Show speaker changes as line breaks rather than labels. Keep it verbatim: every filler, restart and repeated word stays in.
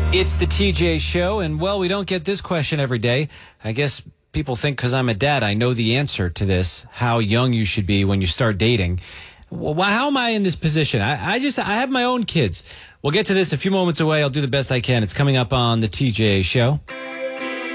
It's the T J Show, and well, we don't get this question every day. I guess people think because I'm a dad, I know the answer to this, how young you should be when you start dating. Well, how am I in this position? I, I just, I have my own kids. We'll get to this a few moments away. I'll do the best I can. It's coming up on the T J Show.